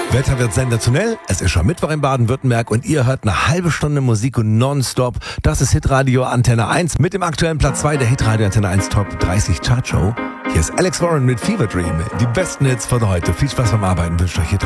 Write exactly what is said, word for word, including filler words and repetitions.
Wetter wird sensationell. Es ist schon Mittwoch in Baden-Württemberg und ihr hört eine halbe Stunde Musik und nonstop. Das ist Hitradio Antenne eins mit dem aktuellen Platz zwei der Hitradio Antenne eins Top dreißig Chartshow. Hier ist Alex Warren mit Fever Dream. Die besten Hits von heute. Viel Spaß beim Arbeiten wünscht euch Hitradio.